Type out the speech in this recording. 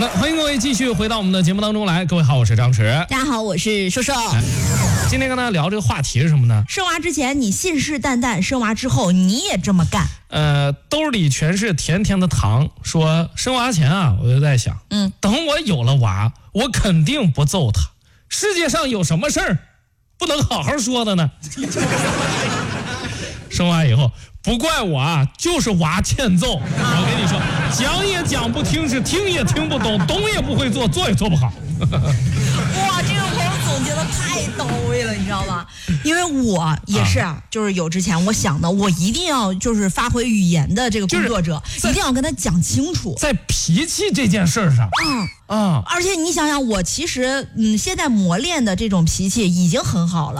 的，欢迎各位继续回到我们的节目当中来。各位好，我是张弛。 大家好，我是瘦瘦。 今天跟大家聊这个话题是什么呢？ 生娃之前你信誓旦旦，生娃之后你也这么干。 兜里全是甜甜的糖。说生娃前啊，我就在想，等我有了娃，我肯定不揍他。世界上有什么事儿不能好好说的呢？生娃以后不怪我啊，就是娃欠揍。我跟你说，讲也讲不听，是听也听不懂，懂也不会做，做也做不好。 哇，这个朋友总结的太到位了，你知道吗？因为我也是就是有之前我想的，我一定要就是发挥语言的这个工作者，一定要跟他讲清楚， 在脾气这件事上， 而且你想想，我其实现在磨练的这种脾气已经很好了。